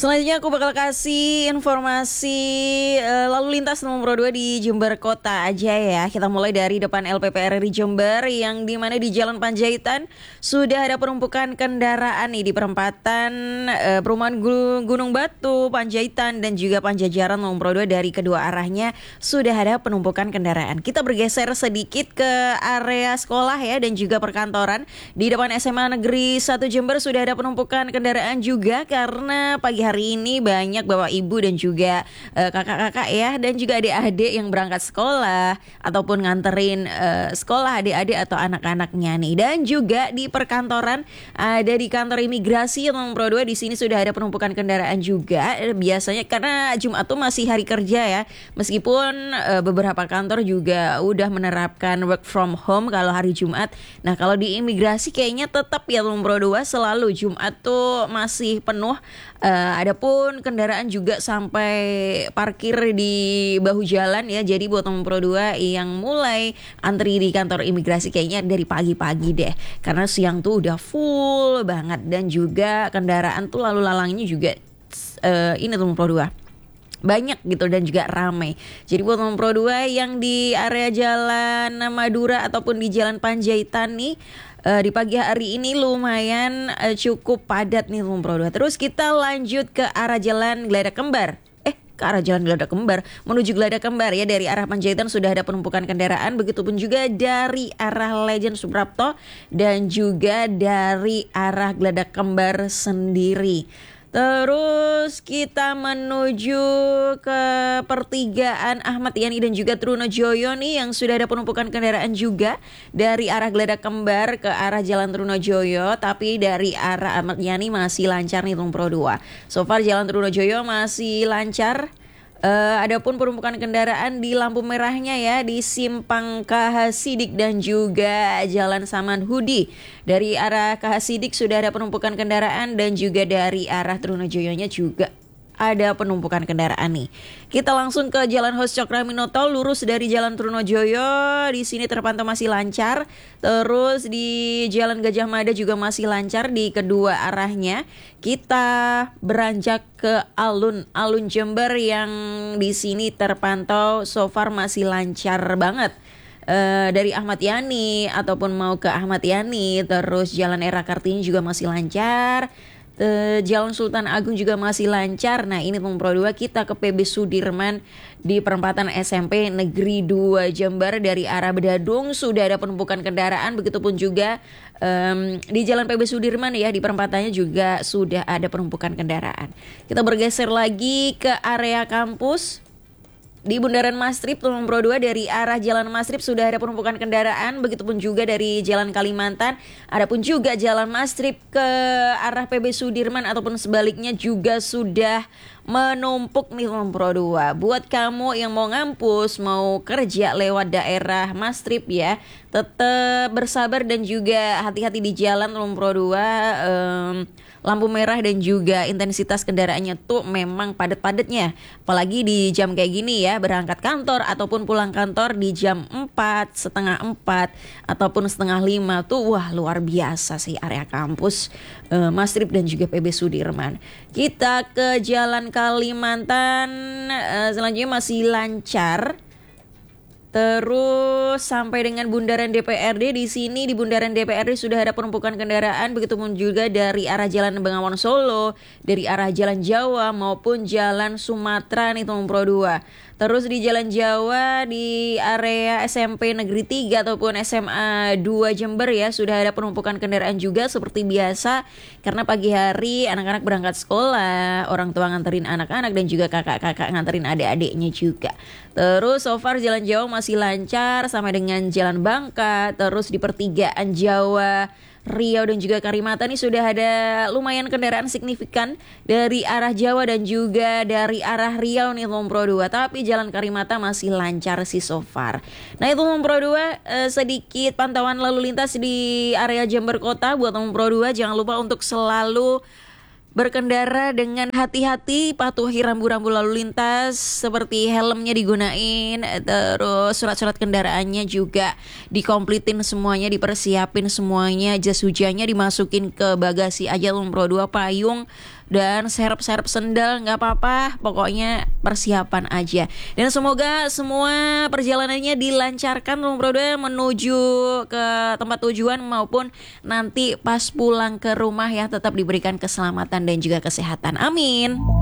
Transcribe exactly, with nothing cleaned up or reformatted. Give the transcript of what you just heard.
Selanjutnya aku bakal kasih informasi uh, lalu lintas nomor dua di Jember Kota aja ya. Kita mulai dari depan L P P R R I Jember yang dimana di Jalan Panjaitan sudah ada penumpukan kendaraan nih di perempatan uh, perumahan Gunung Batu, Panjaitan dan juga Panjajaran nomor dua dari kedua arahnya sudah ada penumpukan kendaraan. Kita bergeser sedikit ke area sekolah ya dan juga perkantoran. Di depan S M A Negeri satu Jember sudah ada penumpukan kendaraan juga karena pagi hari ini banyak bapak ibu dan juga uh, kakak-kakak ya dan juga adik-adik yang berangkat sekolah ataupun nganterin uh, sekolah adik-adik atau anak-anaknya nih. Dan juga di perkantoran ada di kantor imigrasi nomor dua di sini sudah ada penumpukan kendaraan juga. Biasanya karena Jumat tuh masih hari kerja ya. Meskipun uh, beberapa kantor juga udah menerapkan work from home kalau hari Jumat. Nah, kalau di imigrasi kayaknya tetap ya nomor dua selalu Jumat tuh masih penuh. Uh, adapun kendaraan juga sampai parkir di bahu jalan ya. Jadi buat nomor dua yang mulai antri di kantor imigrasi kayaknya dari pagi-pagi deh. Karena siang tuh udah full banget dan juga kendaraan tuh lalu lalangnya juga uh, ini nomor dua banyak gitu dan juga ramai. Jadi buat nomor dua yang di area Jalan Madura ataupun di Jalan Panjaitan nih Uh, di pagi hari ini lumayan uh, cukup padat nih nomor dua. Terus kita lanjut ke arah Jalan Geladak Kembar. Eh, ke arah Jalan Geladak Kembar menuju Geladak Kembar ya, dari arah Panjaitan sudah ada penumpukan kendaraan, begitupun juga dari arah Legend Suprapto dan juga dari arah Geladak Kembar sendiri. Terus kita menuju ke pertigaan Ahmad Yani dan juga Trunojoyo nih yang sudah ada penumpukan kendaraan juga dari arah Geladak Kembar ke arah Jalan Trunojoyo, tapi dari arah Ahmad Yani masih lancar nih nomor dua. So far Jalan Trunojoyo masih lancar. Uh, adapun penumpukan kendaraan di lampu merahnya ya di Simpang K H Sidik dan juga Jalan Saman Hudi. Dari arah K H Sidik sudah ada penumpukan kendaraan dan juga dari arah Trunojoyonya juga ada penumpukan kendaraan nih. Kita langsung ke Jalan Hos Cokraminoto lurus dari Jalan Trunojoyo, di sini terpantau masih lancar. Terus di Jalan Gajah Mada juga masih lancar di kedua arahnya. Kita beranjak ke alun-alun Jember yang di sini terpantau so far masih lancar banget. Uh, dari Ahmad Yani ataupun mau ke Ahmad Yani, terus Jalan Era Kartini juga masih lancar. Uh, Jalan Sultan Agung juga masih lancar. Nah ini nomor dua kita ke P B Sudirman di perempatan S M P Negeri dua Jember dari arah Bedadung sudah ada penumpukan kendaraan. Begitupun juga um, di Jalan P B Sudirman ya di perempatannya juga sudah ada penumpukan kendaraan. Kita bergeser lagi ke area kampus. Di Bundaran Mastrip nomor dua dari arah Jalan Mastrip sudah ada penumpukan kendaraan, begitupun juga dari Jalan Kalimantan. Adapun juga Jalan Mastrip ke arah P B Sudirman ataupun sebaliknya juga sudah menumpuk nih nomor dua. Buat kamu yang mau ngampus, mau kerja lewat daerah Mastrip ya, tetap bersabar dan juga hati-hati di jalan nomor dua. Um, lampu merah dan juga intensitas kendaraannya tuh memang padat-padatnya. Apalagi di jam kayak gini ya, berangkat kantor ataupun pulang kantor di jam empat, setengah empat ataupun setengah lima tuh wah luar biasa sih area kampus uh, Mastrip dan juga P B Sudirman. Kita ke Jalan Kalimantan uh, selanjutnya masih lancar. Terus sampai dengan Bundaran D P R D, di sini di Bundaran D P R D sudah ada penumpukan kendaraan, begitupun juga dari arah Jalan Bengawan Solo, dari arah Jalan Jawa maupun Jalan Sumatera nih nomor dua. Terus di Jalan Jawa di area S M P Negeri tiga ataupun S M A dua Jember ya sudah ada penumpukan kendaraan juga seperti biasa karena pagi hari anak-anak berangkat sekolah, orang tua nganterin anak-anak dan juga kakak-kakak nganterin adik-adiknya juga. Terus so far Jalan Jawa masih lancar sama dengan Jalan Bangka. Terus di pertigaan Jawa, Riau dan juga Karimata nih sudah ada lumayan kendaraan signifikan dari arah Jawa dan juga dari arah Riau nih nomor dua. Tapi Jalan Karimata masih lancar sih so far. Nah itu nomor dua eh, sedikit pantauan lalu lintas di area Jember Kota. Buat nomor dua jangan lupa untuk selalu berkendara dengan hati-hati, patuhi rambu-rambu lalu lintas seperti helmnya digunain, terus surat-surat kendaraannya juga dikomplitin semuanya, dipersiapin semuanya, jas hujannya dimasukin ke bagasi aja, nomor dua payung dan serep-serep sendal nggak apa-apa, pokoknya persiapan aja. Dan semoga semua perjalanannya dilancarkan nomor dua menuju ke tempat tujuan maupun nanti pas pulang ke rumah ya, tetap diberikan keselamatan dan juga kesehatan. Amin.